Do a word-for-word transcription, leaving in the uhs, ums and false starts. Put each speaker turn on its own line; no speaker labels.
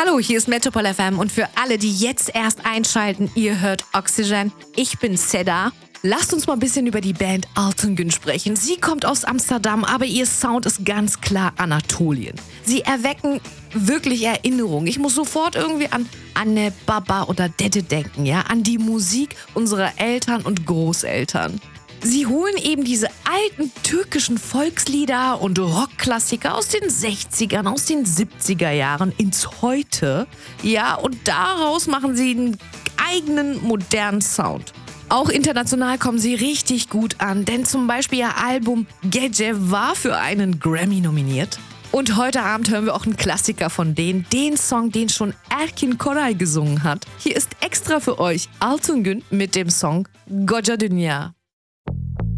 Hallo, hier ist Metropol F M und für alle, die jetzt erst einschalten, ihr hört Oxygen. Ich bin Seda. Lasst uns mal ein bisschen über die Band Altıngen sprechen. Sie kommt aus Amsterdam, aber ihr Sound ist ganz klar Anatolien. Sie erwecken wirklich Erinnerungen. Ich muss sofort irgendwie an Anne, Baba oder Dede denken, ja, an die Musik unserer Eltern und Großeltern. Sie holen eben diese alten türkischen Volkslieder und Rockklassiker aus den sechzigern, aus den siebziger Jahren ins Heute. Ja, und daraus machen sie einen eigenen modernen Sound. Auch international kommen sie richtig gut an, denn zum Beispiel ihr Album Gece war für einen Grammy nominiert. Und heute Abend hören wir auch einen Klassiker von denen, den Song, den schon Erkin Koray gesungen hat. Hier ist extra für euch Altıngen mit dem Song Koca Dünya.